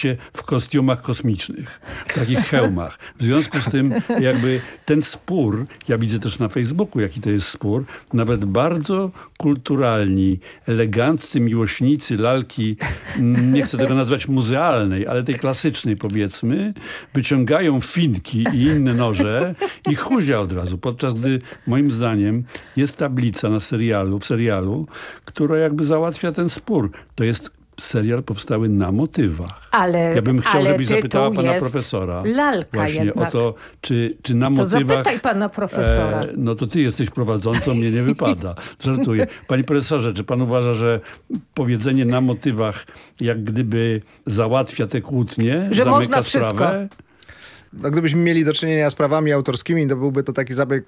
się w kostiumach kosmicznych, w takich hełmach. W związku z tym jakby ten spór, ja widzę też na Facebooku, jaki to jest spór, nawet bardzo kulturalni, eleganccy miłośnicy lalki, nie chcę tego nazwać muzealnej, ale tej klasycznej powiedzmy, wyciągają finki i inne noże i huzia od razu, podczas gdy moim zdaniem jest tablica w serialu, która jakby załatwia ten spór. To jest serial powstały na motywach. Ja bym chciał, żebyś zapytała pana profesora. Lalka właśnie jednak. o to, czy na to motywach... zapytaj pana profesora. No to ty jesteś prowadzącą, mnie nie wypada. Żartuję. Panie profesorze, czy pan uważa, że powiedzenie na motywach jak gdyby załatwia te kłótnie, że zamyka można sprawę? No, gdybyśmy mieli do czynienia z prawami autorskimi, to byłby to taki zabieg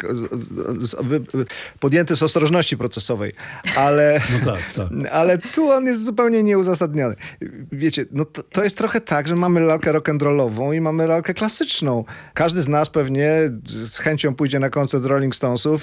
podjęty z ostrożności procesowej. Ale, no tak. ale tu on jest zupełnie nieuzasadniony. Wiecie, no to jest trochę tak, że mamy lalkę rock'n'rollową i mamy lalkę klasyczną. Każdy z nas pewnie z chęcią pójdzie na koncert Rolling Stonesów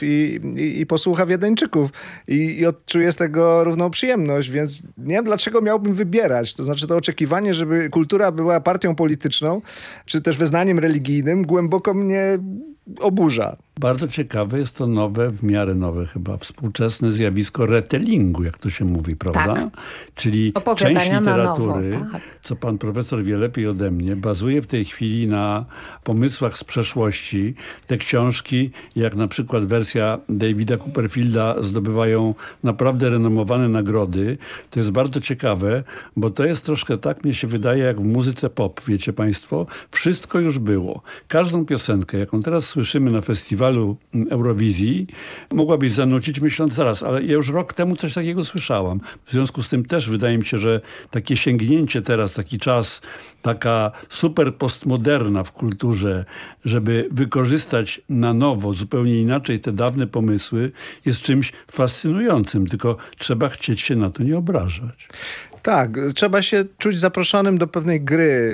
i posłucha Wiedeńczyków i odczuje z tego równą przyjemność, więc nie wiem, dlaczego miałbym wybierać. To znaczy to oczekiwanie, żeby kultura była partią polityczną, czy też wyznaniem religijnym, głęboko mnie oburza. Bardzo ciekawe jest to nowe, w miarę nowe chyba, współczesne zjawisko retellingu, jak to się mówi, prawda? Tak. Czyli opowiadania część literatury, na nowo, tak. co pan profesor wie lepiej ode mnie, bazuje w tej chwili na pomysłach z przeszłości. Te książki, jak na przykład wersja Davida Copperfielda, zdobywają naprawdę renomowane nagrody. To jest bardzo ciekawe, bo to jest troszkę tak, mnie się wydaje, jak w muzyce pop, wiecie państwo? Wszystko już było. Każdą piosenkę, jaką teraz słyszymy na festiwalu Eurowizji, mogłabyś zanucić myśląc zaraz, ale ja już rok temu coś takiego słyszałam. W związku z tym też wydaje mi się, że takie sięgnięcie teraz, taki czas, taka super postmoderna w kulturze, żeby wykorzystać na nowo, zupełnie inaczej te dawne pomysły, jest czymś fascynującym, tylko trzeba chcieć się na to nie obrażać. Tak, trzeba się czuć zaproszonym do pewnej gry,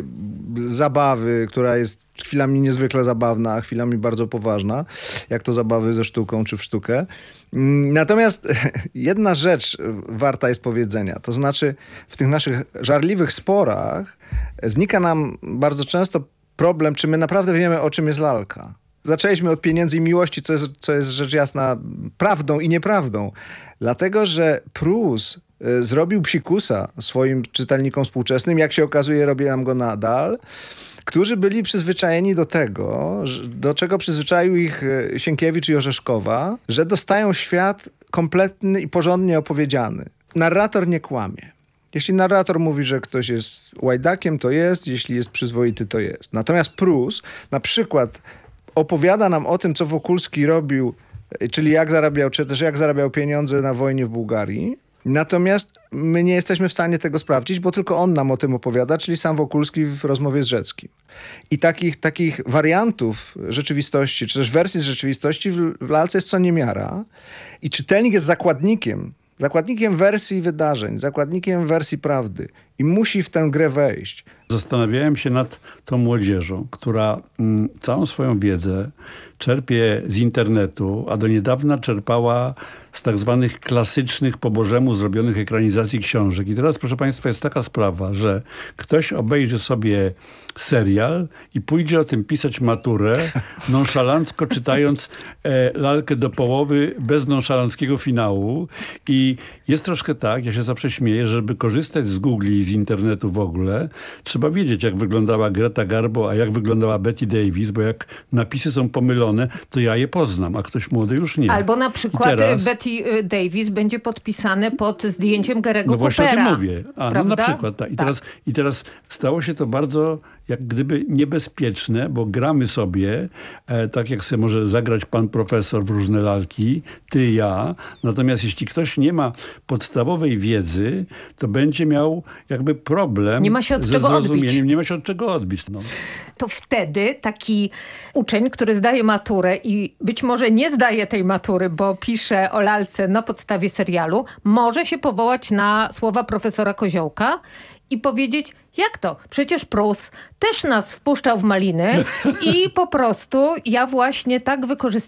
zabawy, która jest chwilami niezwykle zabawna, a chwilami bardzo poważna, jak to zabawy ze sztuką czy w sztukę. Natomiast jedna rzecz warta jest powiedzenia, to znaczy w tych naszych żarliwych sporach znika nam bardzo często problem, czy my naprawdę wiemy, o czym jest lalka. Zaczęliśmy od pieniędzy i miłości, co jest rzecz jasna prawdą i nieprawdą. Dlatego, że Prus zrobił psikusa swoim czytelnikom współczesnym, jak się okazuje, robi nam go nadal, którzy byli przyzwyczajeni do tego, do czego przyzwyczaił ich Sienkiewicz i Orzeszkowa, że dostają świat kompletny i porządnie opowiedziany. Narrator nie kłamie. Jeśli narrator mówi, że ktoś jest łajdakiem, to jest. Jeśli jest przyzwoity, to jest. Natomiast Prus na przykład opowiada nam o tym, co Wokulski robił, czyli jak zarabiał, czy też jak zarabiał pieniądze na wojnie w Bułgarii. Natomiast my nie jesteśmy w stanie tego sprawdzić, bo tylko on nam o tym opowiada, czyli sam Wokulski w rozmowie z Rzeckim. I takich wariantów rzeczywistości, czy też wersji z rzeczywistości w lalce jest co niemiara. I czytelnik jest zakładnikiem wersji wydarzeń, zakładnikiem wersji prawdy i musi w tę grę wejść. Zastanawiałem się nad tą młodzieżą, która całą swoją wiedzę czerpie z internetu, a do niedawna czerpała z tak zwanych klasycznych, po bożemu zrobionych ekranizacji książek. I teraz, proszę państwa, jest taka sprawa, że ktoś obejrzy sobie serial i pójdzie o tym pisać maturę, nonszalancko czytając lalkę do połowy, bez nonszalanckiego finału. I jest troszkę tak, ja się zawsze śmieję, że żeby korzystać z Google i z internetu w ogóle, trzeba wiedzieć, jak wyglądała Greta Garbo, a jak wyglądała Betty Davis, bo jak napisy są pomylone, to ja je poznam, a ktoś młody już nie. Albo na przykład Betty Davis będzie podpisane pod zdjęciem Gary'ego Coopera. No właśnie o tym mówię. No na przykład. Tak. Tak. I teraz stało się to bardzo jak gdyby niebezpieczne, bo gramy sobie, tak jak sobie może zagrać pan profesor w różne lalki, ty, ja. Natomiast jeśli ktoś nie ma podstawowej wiedzy, to będzie miał jakby problem ze zrozumieniem. Nie ma się od czego odbić. No. To wtedy taki uczeń, który zdaje maturę i być może nie zdaje tej matury, bo pisze o lalce na podstawie serialu, może się powołać na słowa profesora Koziołka i powiedzieć, jak to? Przecież Prus też nas wpuszczał w maliny i po prostu ja właśnie tak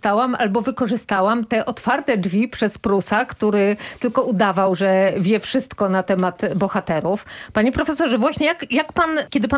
wykorzystałam te otwarte drzwi przez Prusa, który tylko udawał, że wie wszystko na temat bohaterów. Panie profesorze, właśnie jak pan, kiedy pan